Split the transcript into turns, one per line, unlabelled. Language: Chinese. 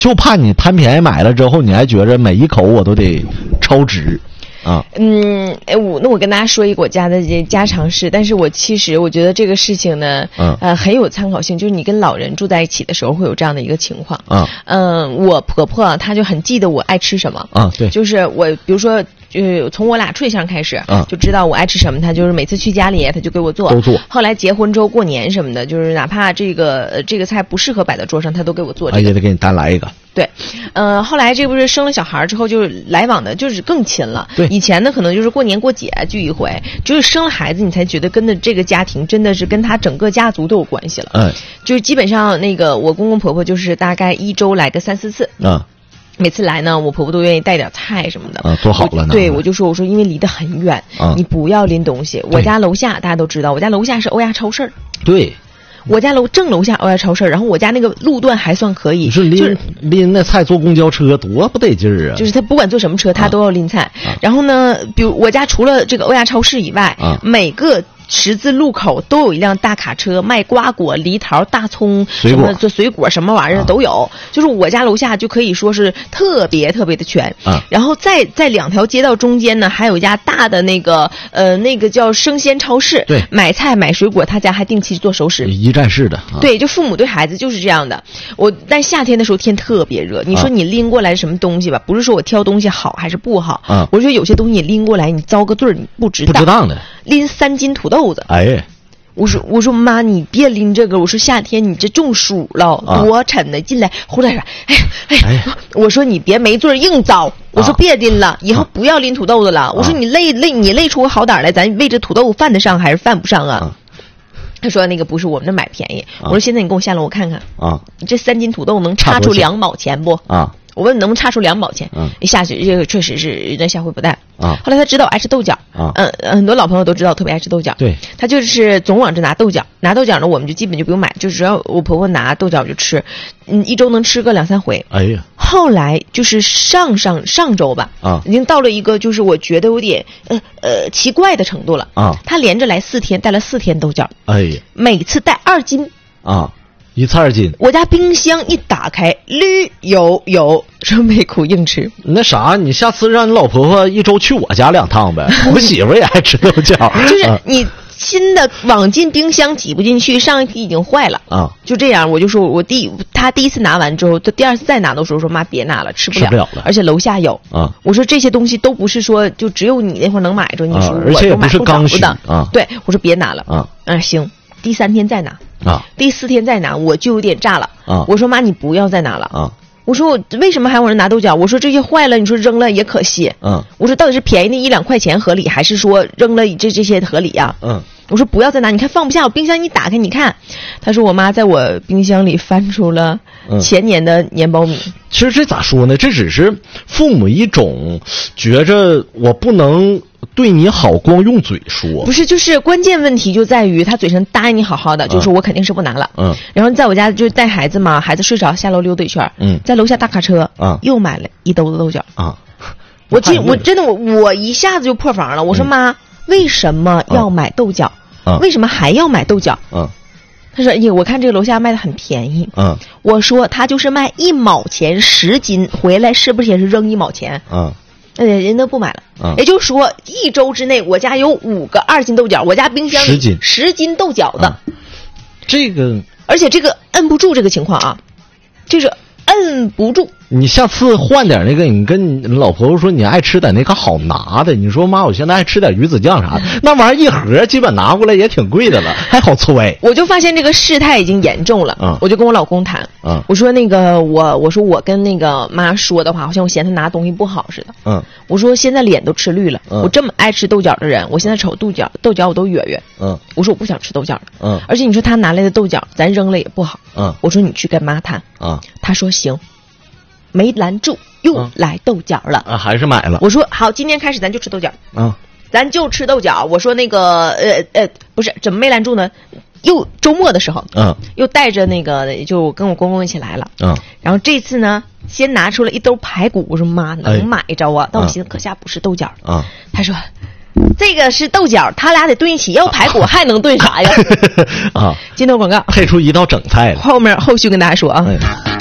就怕你贪便宜买了之后，你还觉着每一口我都得超值。啊，
我跟大家说一个我家的家常事，但是其实我觉得这个事情呢，很有参考性，就是你跟老人住在一起的时候会有这样的一个情况。我婆婆她就很记得我爱吃什么。
对，
就是我比如说，从我俩处对象开始，就知道我爱吃什么，她就是每次去家里她就给我做，
都做。
后来结婚之后过年什么的，就是哪怕这个菜不适合摆在桌上，她都给我做。
也得给你单来一个。
对，后来这不是生了小孩之后，就是来往的就是更亲了。
对，
以前呢可能就是过年过节聚一回，就是生了孩子你才觉得跟着这个家庭真的是跟他整个家族都有关系了。就是基本上那个我公公婆婆就是大概1周来个3、4次。每次来呢，我婆婆都愿意带点菜什么的。
多好了呢。
对，我说因为离得很远，你不要拎东西。我家楼下大家都知道，我家楼下是欧亚超市。
对。
我家正楼下欧亚超市，然后我家那个路段还算可以。
你说拎那菜坐公交车多不得劲儿啊！
就是他不管坐什么车，他都要拎菜。然后呢，比如我家除了这个欧亚超市以外，每个十字路口都有一辆大卡车卖瓜果、梨桃、大葱、什么做水果什么玩意儿都有。就是我家楼下就可以说是特别特别的全。然后在2条街道中间呢，还有一家大的那个叫生鲜超市。
对，
买菜买水果，他家还定期做熟食。
一站式的。
对，就父母对孩子就是这样的。但夏天的时候天特别热，你说你拎过来什么东西吧，不是说我挑东西好还是不好。我说有些东西你拎过来你遭个罪你不值当
的。
拎3斤土豆子。我说妈，你别拎这个。我说夏天你这中暑了，多沉的。进来胡来说，我说你别没罪硬遭。我说别拎了，以后不要拎土豆子了。我说你累出个好歹来，咱为这土豆犯得上还是犯不上啊？他说那个不是我们这买便宜。我说现在你给我下楼我看看你这3斤土豆能差出2毛钱不？我问能不能差出2毛钱？一下去这个确实是那下回不带。后来他知道我爱吃豆角。很多老朋友都知道我特别爱吃豆角。
对，
他就是总往这拿豆角呢，我们就基本就不用买，就只要我婆婆拿豆角就吃，1周能吃个2、3回。后来就是上周吧，已经到了一个就是我觉得有点奇怪的程度了。他连着来4天，带了4天豆角。每次带2斤。
一次2斤。
我家冰箱一打开，绿油油，说没苦硬吃。
那啥，你下次让你老婆婆1周去我家2趟呗。我媳妇也爱吃豆角。
就是你新的往进冰箱挤不进去，上一批已经坏了。就这样，我就说他第一次拿完之后，他第2次再拿的时候说妈别拿了，吃不了了，而且楼下有。我说这些东西都不是说就只有你那会儿能买着，你说
而且也不是刚需
的。对，我说别拿了。行。第3天再拿。第4天再拿，我就有点炸了。我说妈，你不要再拿了。我说我为什么还往这拿豆角？我说这些坏了，你说扔了也可惜。我说到底是便宜那1、2块钱合理，还是说扔了这些合理呀？我说不要再拿，你看放不下，我冰箱一打开你看。他说我妈在我冰箱里翻出了前年的年苞米。
其实这咋说呢？这只是父母一种觉着我不能对你好光用嘴说。
不是，就是关键问题就在于他嘴上答应你好好的，就是我肯定是不拿了。然后在我家就带孩子嘛，孩子睡着下楼溜达一圈。在楼下大卡车又买了1兜子豆角。我真的我一下子就破防了。我说妈，为什么要买豆角？为什么还要买豆角？他说我看这个楼下卖的很便宜。我说他就是卖1毛钱10斤，回来是不是也是扔1毛钱？人都不买了。也就是说1周之内我家有5个2斤豆角，我家冰箱里10斤豆角的。
这个
而且这个摁不住这个情况啊，这是摁不住。
你下次换点那个，你跟你老婆婆说你爱吃点那个好拿的，你说妈我现在爱吃点鱼子酱啥的，那玩意儿1盒基本拿过来也挺贵的了，还好催。
我就发现这个事态已经严重了。我就跟我老公谈。我说那个我说我跟那个妈说的话好像我嫌他拿东西不好似的。我说现在脸都吃绿了。我这么爱吃豆角的人，我现在瞅豆角我都哕哕。我说我不想吃豆角了。而且你说他拿来的豆角咱扔了也不好。我说你去跟妈谈。他说行。没拦住，又来豆角了。
还是买了。
我说好，今天开始咱就吃豆角。咱就吃豆角。我说那个不是，怎么没拦住呢？又周末的时候，又带着那个就跟我公公一起来了。然后这次呢，先拿出了1兜排骨。我说妈，能买着啊？但我寻思可下不是豆角。他说这个是豆角，他俩得炖一起，要排骨还能炖啥呀？镜头广告，
配出一道整菜了。
后续跟大家说啊。